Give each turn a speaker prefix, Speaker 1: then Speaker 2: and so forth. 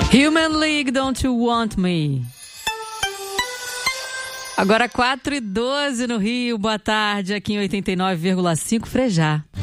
Speaker 1: Human League, Don't You Want Me? Agora 4h12 no Rio, boa tarde, aqui em 89,5 Frejá.